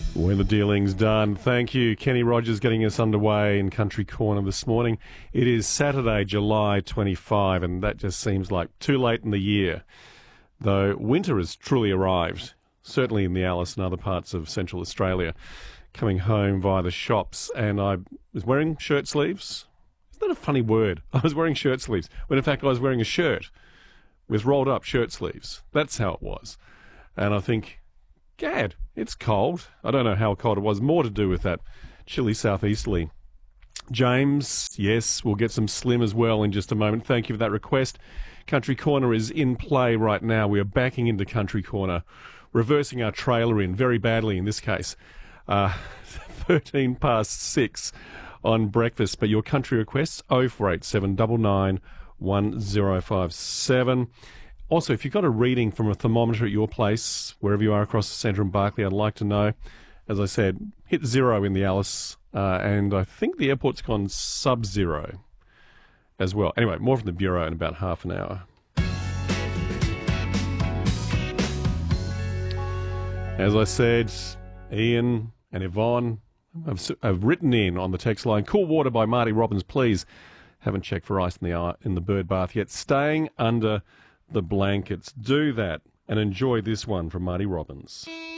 When the dealing's done. Thank you, Kenny Rogers, getting us underway in Country Corner this morning. It is Saturday, July 25, and that just seems like too late in the year. Though winter has truly arrived, certainly in the Alice and other parts of Central Australia, coming home via the shops. And I was wearing shirt sleeves. Isn't that a funny word? I was wearing shirt sleeves, when in fact I was wearing a shirt with rolled up shirt sleeves. That's how it was. And I think, gad, it's cold. I don't know how cold it was. More to do with that chilly southeasterly. James, yes, we'll get some slim as well in just a moment. Thank you for that request. Country Corner is in play right now. We are backing into Country Corner, reversing our trailer in very badly in this case. 13 past 6 on breakfast. But your country requests, 0487 99 1057. Also, if you've got a reading from a thermometer at your place, wherever you are across the centre in Barclay, I'd like to know. As I said, hit 0 in the Alice, and I think the airport's gone sub-zero as well. Anyway, more from the Bureau in about half an hour. As I said, Ian and Yvonne have written in on the text line, cool water by Marty Robbins, please. Haven't checked for ice in the bird bath yet. Staying under the blankets. Do that and enjoy this one from Marty Robbins.